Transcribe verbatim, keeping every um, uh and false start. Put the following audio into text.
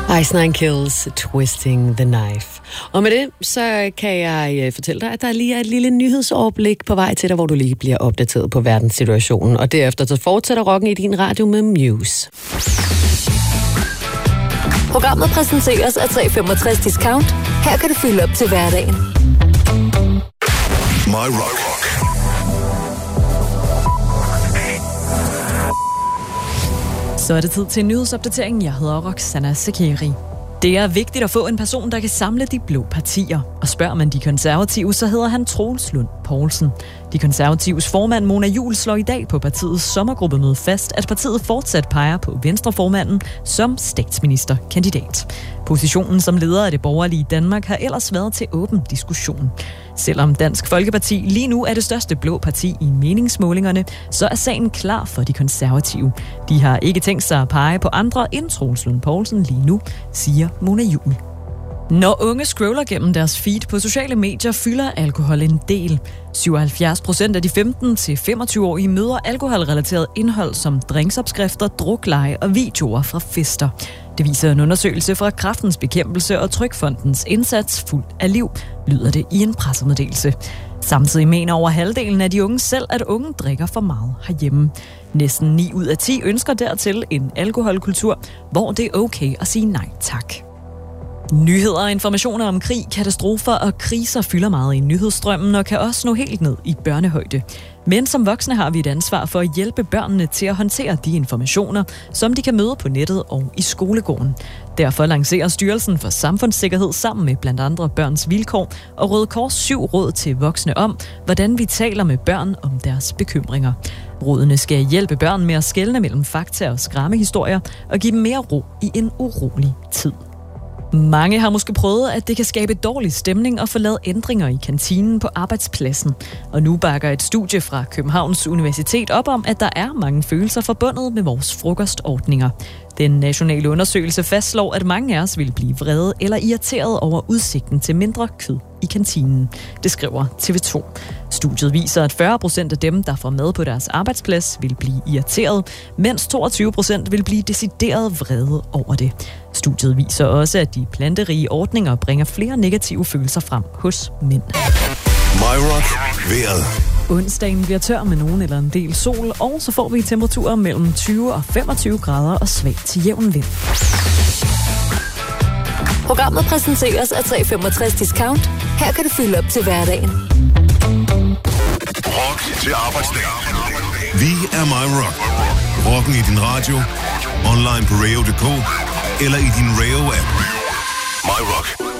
Ice Nine Kills, Twisting the Knife. Og med det, så kan jeg fortælle dig, at der lige er et lille nyhedsoverblik på vej til dig, hvor du lige bliver opdateret på verdenssituationen. Og derefter så fortsætter rocken i din radio med Muse. Programmet præsenteres af tre femogtres Discount. Her kan du fylde op til hverdagen. My Rock. Så er det tid til en nyhedsopdatering. Jeg hedder Roxana Sekeri. Det er vigtigt at få en person, der kan samle de blå partier. Og spørger man de konservative, så hedder han Troels Lund Poulsen. De konservatives formand Mona Juul slår i dag på partiets sommergruppemøde fast, at partiet fortsat peger på Venstreformanden som statsministerkandidat. Positionen som leder af det borgerlige Danmark har ellers været til åben diskussion. Selvom Dansk Folkeparti lige nu er det største blå parti i meningsmålingerne, så er sagen klar for de konservative. De har ikke tænkt sig at pege på andre end Troels Lund Poulsen lige nu, siger Mona Juul. Når unge scroller gennem deres feed på sociale medier, fylder alkohol en del. syvoghalvfjerds procent af de femten til femogtyve-årige møder alkoholrelateret indhold som drinksopskrifter, drukleje og videoer fra fester. Det viser en undersøgelse fra Kræftens Bekæmpelse og Trygfondens indsats Fuld af Liv, lyder det i en pressemeddelelse. Samtidig mener over halvdelen af de unge selv, at unge drikker for meget herhjemme. Næsten ni ud af ti ønsker dertil en alkoholkultur, hvor det er okay at sige nej tak. Nyheder og informationer om krig, katastrofer og kriser fylder meget i nyhedsstrømmen og kan også nå helt ned i børnehøjde. Men som voksne har vi et ansvar for at hjælpe børnene til at håndtere de informationer, som de kan møde på nettet og i skolegården. Derfor lancerer Styrelsen for Samfundssikkerhed sammen med blandt andre Børns Vilkår og Røde Kors syv råd til voksne om, hvordan vi taler med børn om deres bekymringer. Rådene skal hjælpe børn med at skelne mellem fakta og skræmmehistorier og give dem mere ro i en urolig tid. Mange har måske prøvet, at det kan skabe dårlig stemning og få lavet ændringer i kantinen på arbejdspladsen. Og nu bakker et studie fra Københavns Universitet op om, at der er mange følelser forbundet med vores frokostordninger. Den nationale undersøgelse fastslår, at mange af os vil blive vrede eller irriteret over udsigten til mindre kød i kantinen. Det skriver T V to. Studiet viser, at fyrre procent af dem, der får mad på deres arbejdsplads, vil blive irriteret, mens toogtyve procent vil blive decideret vrede over det. Studiet viser også, at de planterige ordninger bringer flere negative følelser frem hos mænd. My Rock. Vejret. Onsdagen bliver tør med nogen eller en del sol, og så får vi temperaturer mellem tyve og femogtyve grader og svag til jævn vind. Programmet præsenteres af tre femogtres Discount. Her kan du fylde op til hverdagen. Rock til arbejdsdagen. Vi er My Rock. Rocken i din radio, online på radio punktum d k eller i din Radio-app. My Rock.